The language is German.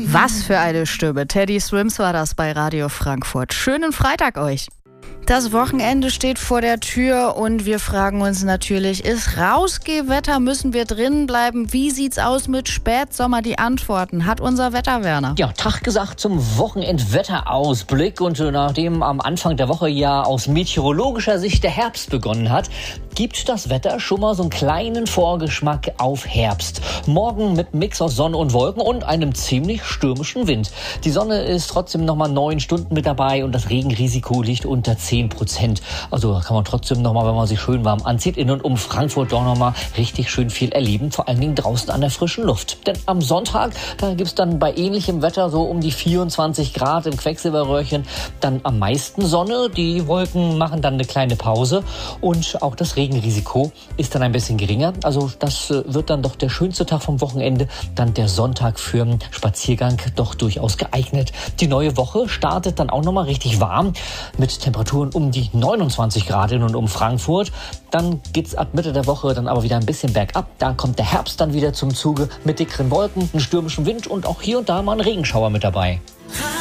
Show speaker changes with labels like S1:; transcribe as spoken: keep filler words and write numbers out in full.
S1: Was für eine Stimme. Teddy Swims war das bei Radio Frankfurt. Schönen Freitag euch. Das Wochenende steht vor der Tür und wir fragen uns natürlich, ist Rausgehwetter, müssen wir drinnen bleiben? Wie sieht's aus mit Spätsommer? Die Antworten hat unser Wetterwerner.
S2: Ja, Tag gesagt zum Wochenendwetterausblick. Und nachdem am Anfang der Woche ja aus meteorologischer Sicht der Herbst begonnen hat, gibt das Wetter schon mal so einen kleinen Vorgeschmack auf Herbst. Morgen mit Mix aus Sonne und Wolken und einem ziemlich stürmischen Wind. Die Sonne ist trotzdem noch mal neun Stunden mit dabei und das Regenrisiko liegt unter zehn Prozent. Also da kann man trotzdem noch mal, wenn man sich schön warm anzieht, in und um Frankfurt doch noch mal richtig schön viel erleben, vor allen Dingen draußen an der frischen Luft. Denn am Sonntag, da gibt's dann bei ähnlichem Wetter so um die vierundzwanzig Grad im Quecksilberröhrchen, dann am meisten Sonne. Die Wolken machen dann eine kleine Pause und auch das Regenrisiko ist dann ein bisschen geringer. Also das wird dann doch der schönste Tag vom Wochenende, dann der Sonntag für einen Spaziergang doch durchaus geeignet. Die neue Woche startet dann auch noch mal richtig warm mit Temperaturen um die neunundzwanzig Grad in und um Frankfurt. Dann geht's ab Mitte der Woche dann aber wieder ein bisschen bergab. Da kommt der Herbst dann wieder zum Zuge mit dickeren Wolken, einem stürmischen Wind und auch hier und da mal ein Regenschauer mit dabei.